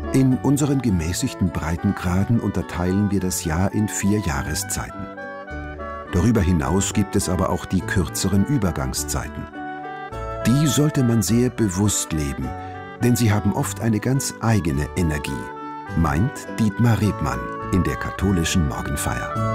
In unseren gemäßigten Breitengraden unterteilen wir das Jahr in 4 Jahreszeiten. Darüber hinaus gibt es aber auch die kürzeren Übergangszeiten. Die sollte man sehr bewusst leben, denn sie haben oft eine ganz eigene Energie, meint Dietmar Rebmann in der katholischen Morgenfeier.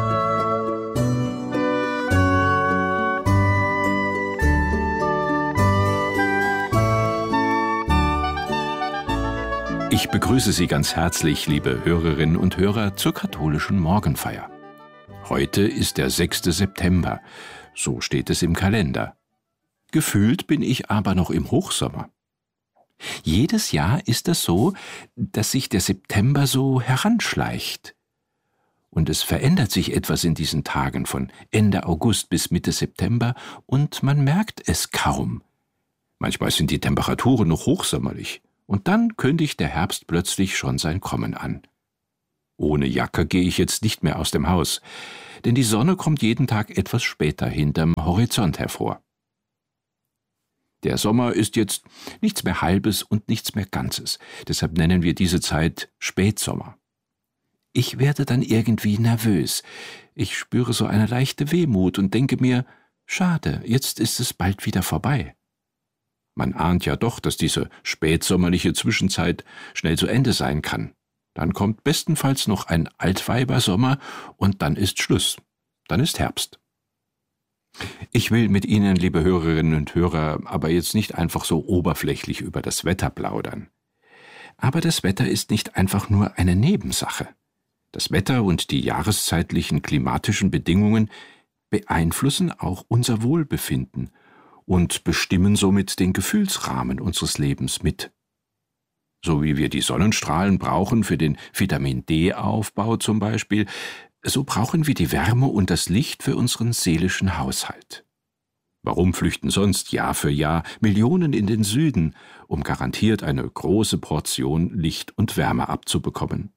Ich begrüße Sie ganz herzlich, liebe Hörerinnen und Hörer, zur katholischen Morgenfeier. Heute ist der 6. September, so steht es im Kalender. Gefühlt bin ich aber noch im Hochsommer. Jedes Jahr ist es so, dass sich der September so heranschleicht. Und es verändert sich etwas in diesen Tagen von Ende August bis Mitte September und man merkt es kaum. Manchmal sind die Temperaturen noch hochsommerlich. Und dann kündigt der Herbst plötzlich schon sein Kommen an. Ohne Jacke gehe ich jetzt nicht mehr aus dem Haus, denn die Sonne kommt jeden Tag etwas später hinterm Horizont hervor. Der Sommer ist jetzt nichts mehr Halbes und nichts mehr Ganzes, deshalb nennen wir diese Zeit Spätsommer. Ich werde dann irgendwie nervös. Ich spüre so eine leichte Wehmut und denke mir, schade, jetzt ist es bald wieder vorbei. Man ahnt ja doch, dass diese spätsommerliche Zwischenzeit schnell zu Ende sein kann. Dann kommt bestenfalls noch ein Altweibersommer und dann ist Schluss. Dann ist Herbst. Ich will mit Ihnen, liebe Hörerinnen und Hörer, aber jetzt nicht einfach so oberflächlich über das Wetter plaudern. Aber das Wetter ist nicht einfach nur eine Nebensache. Das Wetter und die jahreszeitlichen klimatischen Bedingungen beeinflussen auch unser Wohlbefinden und bestimmen somit den Gefühlsrahmen unseres Lebens mit. So wie wir die Sonnenstrahlen brauchen für den Vitamin-D-Aufbau zum Beispiel, so brauchen wir die Wärme und das Licht für unseren seelischen Haushalt. Warum flüchten sonst Jahr für Jahr Millionen in den Süden, um garantiert eine große Portion Licht und Wärme abzubekommen?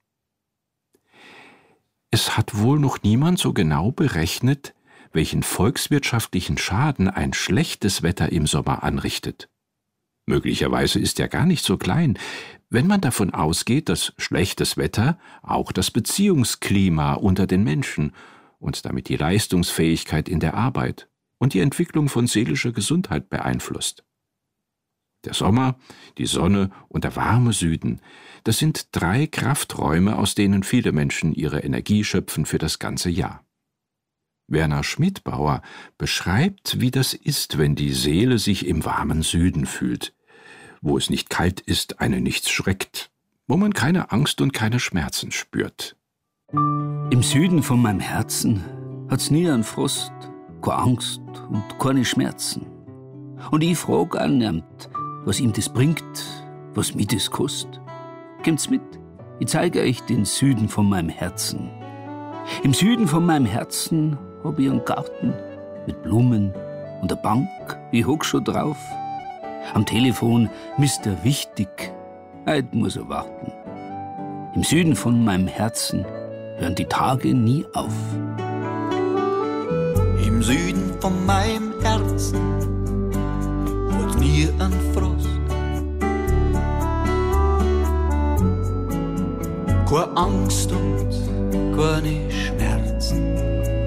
Es hat wohl noch niemand so genau berechnet, welchen volkswirtschaftlichen Schaden ein schlechtes Wetter im Sommer anrichtet. Möglicherweise ist er gar nicht so klein, wenn man davon ausgeht, dass schlechtes Wetter auch das Beziehungsklima unter den Menschen und damit die Leistungsfähigkeit in der Arbeit und die Entwicklung von seelischer Gesundheit beeinflusst. Der Sommer, die Sonne und der warme Süden, das sind 3 Krafträume, aus denen viele Menschen ihre Energie schöpfen für das ganze Jahr. Werner Schmidbauer beschreibt, wie das ist, wenn die Seele sich im warmen Süden fühlt, wo es nicht kalt ist, einen nichts schreckt, wo man keine Angst und keine Schmerzen spürt. Im Süden von meinem Herzen hat's nie einen Frost, keine Angst und keine Schmerzen. Und ich frag annehmend, was ihm das bringt, was mir das kostet. Kommt's mit, ich zeige euch den Süden von meinem Herzen. Im Süden von meinem Herzen hab ich einen Garten mit Blumen und eine Bank, ich hock schon drauf. Am Telefon Mr. Wichtig, heute muss er warten. Im Süden von meinem Herzen hören die Tage nie auf. Im Süden von meinem Herzen hat nie ein Frost. Keine Angst und keine Schmerzen.